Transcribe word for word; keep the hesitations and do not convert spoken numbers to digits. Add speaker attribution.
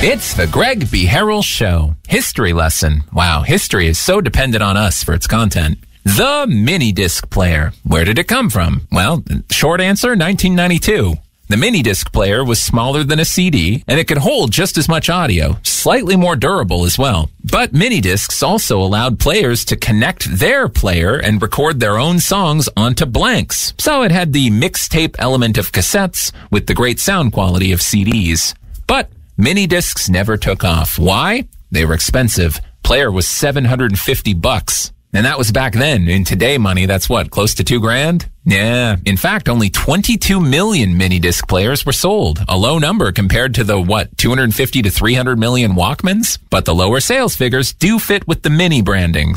Speaker 1: It's the Greg B. Harrell Show. History lesson. Wow, history is so dependent on us for its content. The mini disc player. Where did it come from? Well, short answer, nineteen ninety-two. The mini disc player was smaller than a C D, and it could hold just as much audio, slightly more durable as well. But mini discs also allowed players to connect their player and record their own songs onto blanks. So it had the mixtape element of cassettes with the great sound quality of C Ds. But mini discs never took off. Why? They were expensive. Player was seven hundred fifty bucks. And that was back then. In today money, that's what, close to two grand? Yeah. In fact, only twenty-two million mini disc players were sold. A low number compared to the, what, two hundred fifty to three hundred million Walkmans? But the lower sales figures do fit with the mini branding.